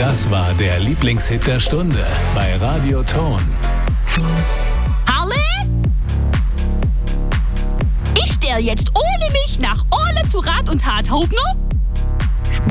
Das war der Lieblingshit der Stunde bei Radio Ton. Harle? Ich stell jetzt ohne mich nach Ole zu Rat und Tat Hauptner